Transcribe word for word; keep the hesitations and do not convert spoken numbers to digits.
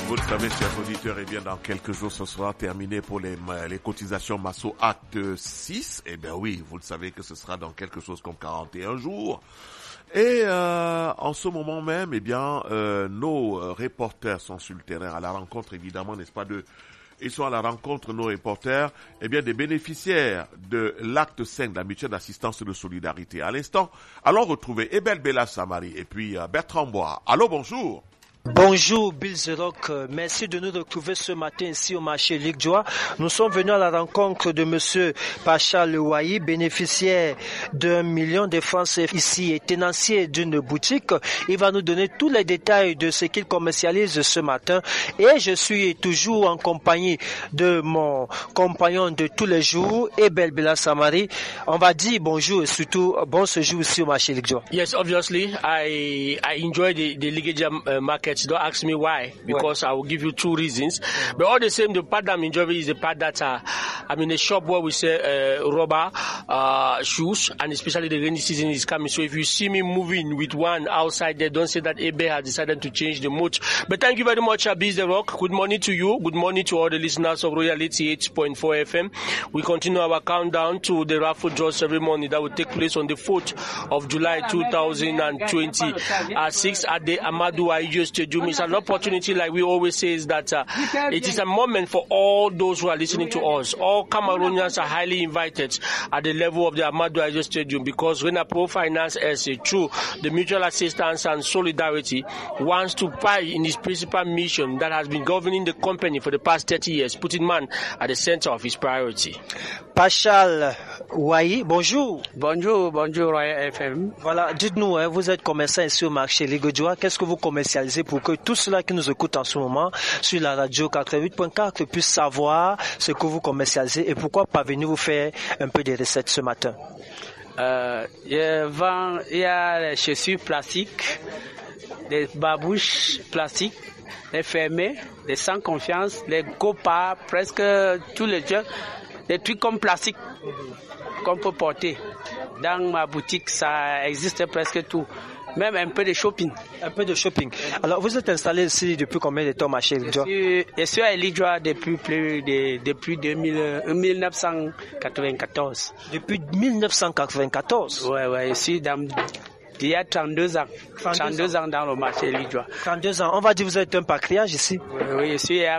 Vous le savez, chers auditeurs, et bien dans quelques jours, ce sera terminé pour les, les cotisations Masso Acte six. Eh bien oui, vous le savez que ce sera dans quelque chose comme quarante et un jours. Et euh, en ce moment même, eh bien, euh, nos euh, reporters sont sur le terrain à la rencontre, évidemment, n'est-ce pas, de... Ils sont à la rencontre, nos reporters, eh bien, des bénéficiaires de l'acte cinq de la mutuelle d'assistance de solidarité. À l'instant, allons retrouver Ebel Bella Samari et puis euh, Bertrand Bois. Allô, bonjour. Bonjour Bill Zerock, merci de nous retrouver ce matin ici au marché Ligjoa. Nous sommes venus à la rencontre de monsieur Pacha Lewayi, bénéficiaire d'un million de francs C F A ici et tenancier d'une boutique. Il va nous donner tous les détails de ce qu'il commercialise ce matin. Et je suis toujours en compagnie de mon compagnon de tous les jours, Ebel Bella Samari. On va dire bonjour et surtout bon séjour ici au marché Ligjoa. Yes, obviously, I I enjoy the, the Ligjoa uh, market. Don't ask me why, because why? I will give you two reasons. But all the same, the part that I'm enjoying is the part that uh, I'm in a shop where we sell uh, rubber uh, shoes, and especially the rainy season is coming. So if you see me moving with one outside there, don't say that Ebe has decided to change the mood. But thank you very much, Abiz The Rock. Good morning to you. Good morning to all the listeners of Royal eighty-eight point four F M. We continue our countdown to the raffle draw ceremony that will take place on the fourth of July two thousand twenty-six at the Amadou Aïdjo Stadium. It's an opportunity, like we always say, is that uh, it is a moment for all those who are listening to us. All Cameroonians are highly invited at the level of the Amadou Aïdjo Stadium, because Renapro Finance S A, through the mutual assistance and solidarity, wants to fight in its principal mission that has been governing the company for the past thirty years, putting man at the center of his priority. Pachal Wayi, bonjour. Bonjour, bonjour Royal F M. Voilà, dites-nous, hein, vous êtes commerçant ici au marché Ligjoa. Qu'est-ce que vous commercialisez pour que tous ceux-là qui nous écoutent en ce moment sur la radio quatre-vingt-huit point quatre puissent savoir ce que vous commercialisez et pourquoi pas venir vous faire un peu des recettes ce matin? Euh, je vends, il y a les chaussures plastiques, des babouches plastiques, les fermées, les sans confiance, les copas, presque tous les jeux, des trucs comme plastique qu'on peut porter. Dans ma boutique, ça existe presque tout. Même un peu de shopping. Un peu de shopping. Alors, vous êtes installé ici depuis combien de temps, marché Ligjoa? Je suis, je suis à Ligjoa depuis plus de, depuis mille neuf cent quatre-vingt-quatorze. Depuis mille neuf cent quatre-vingt-quatorze? Ouais, ouais, je suis dans, il y a trente-deux ans. trente-deux ans dans le marché Ligjoa. trente-deux ans. On va dire que vous êtes un patriarche ici. Oui, oui, je suis à